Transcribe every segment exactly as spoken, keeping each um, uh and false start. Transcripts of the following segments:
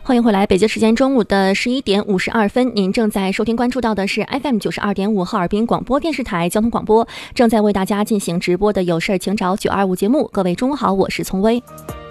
欢迎回来，北京时间中午的十一点五十二分，您正在收听关注到的是 F M 九十二点五哈尔滨广播电视台交通广播，正在为大家进行直播的有事请找九二五节目。各位中午好，我是丛薇。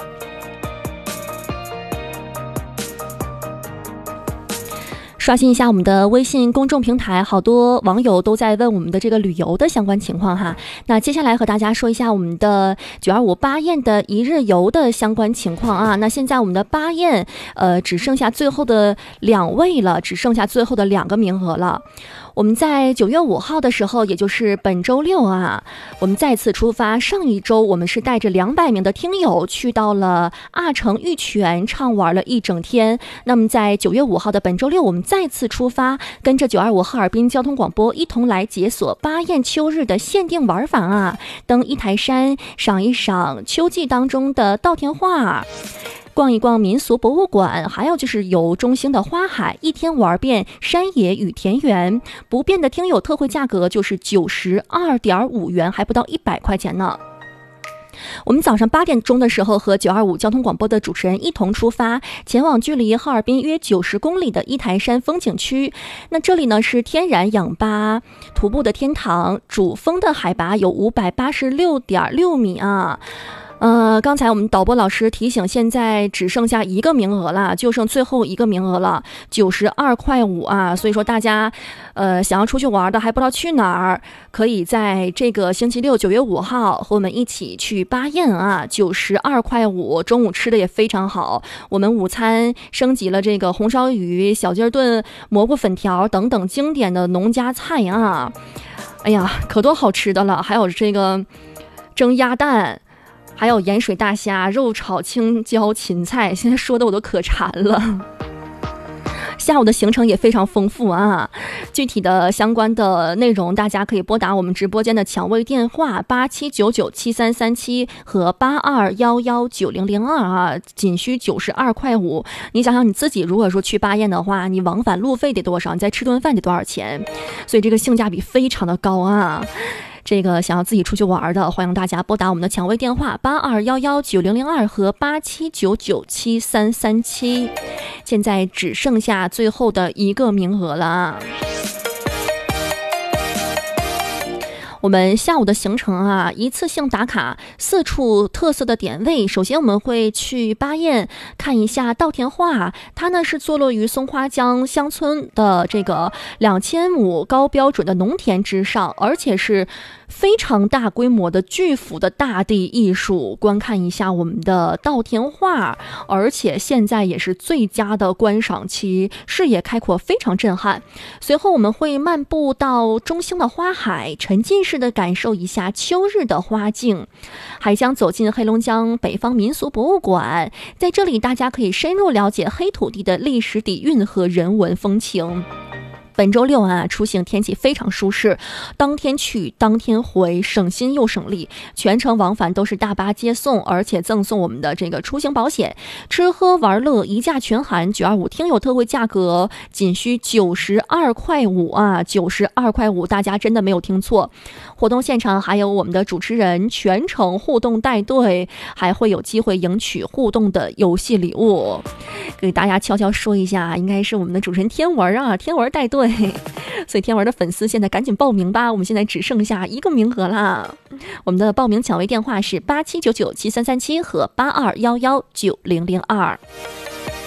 刷新一下我们的微信公众平台，好多网友都在问我们的这个旅游的相关情况哈。那接下来和大家说一下我们的九二五巴彦的一日游的相关情况啊。那现在我们的巴彦呃只剩下最后的两位了，只剩下最后的两个名额了。我们在九月五号的时候，也就是本周六啊，我们再次出发。上一周我们是带着两百名的听友去到了阿城玉泉畅玩了一整天。那么在九月五号的本周六，我们再次出发，跟着九二五哈尔滨交通广播一同来解锁巴彦秋日的限定玩法啊，登一台山，赏一赏秋季当中的稻田画，逛一逛民俗博物馆，还有就是游中兴的花海，一天玩遍山野与田园。不变的听友特惠价格就是九十二点五元，还不到一百块钱呢。我们早上八点钟的时候和九二五交通广播的主持人一同出发，前往距离哈尔滨约九十公里的一台山风景区。那这里呢是天然氧吧徒步的天堂，主峰的海拔有五百八十六点六米啊。呃，刚才我们导播老师提醒，现在只剩下一个名额了，就剩最后一个名额了，九十二块五啊！所以说大家，呃，想要出去玩的还不知道去哪儿，可以在这个星期六九月五号和我们一起去巴彦啊，九十二块五，中午吃的也非常好。我们午餐升级了这个红烧鱼、小鸡炖蘑菇粉条等等经典的农家菜啊！哎呀，可多好吃的了，还有这个蒸鸭蛋。还有盐水大虾、肉炒青椒芹菜，现在说的我都可馋了。下午的行程也非常丰富啊，具体的相关的内容大家可以拨打我们直播间的抢位电话八七九九七三三七和八二幺幺九零零二啊，仅需九十二块五。你想想你自己如果说去巴彦的话，你往返路费得多少？你再吃顿饭得多少钱？所以这个性价比非常的高啊。这个想要自己出去玩的，欢迎大家拨打我们的抢位电话八二幺幺九零零二和八七九九七三三七，现在只剩下最后的一个名额了啊。我们下午的行程啊，一次性打卡四处特色的点位。首先我们会去巴彦看一下稻田画，它呢是坐落于松花江乡村的这个两千亩高标准的农田之上，而且是非常大规模的巨幅的大地艺术，观看一下我们的稻田画，而且现在也是最佳的观赏期，视野开阔，非常震撼。随后我们会漫步到中兴的花海，沉浸式的感受一下秋日的花境，还将走进黑龙江北方民俗博物馆，在这里大家可以深入了解黑土地的历史底蕴和人文风情。本周六啊，出行天气非常舒适，当天去当天回，省心又省力，全程往返都是大巴接送，而且赠送我们的这个出行保险，吃喝玩乐一价全含。九二五听友特惠价格仅需九十二块五啊，九十二块五，大家真的没有听错。活动现场还有我们的主持人全程互动带队，还会有机会赢取互动的游戏礼物。给大家悄悄说一下，应该是我们的主持人天文啊，天文带队。所以天文的粉丝现在赶紧报名吧，我们现在只剩下一个名额啦。我们的报名抢位电话是八七九九七三三七和八二幺幺九零零二。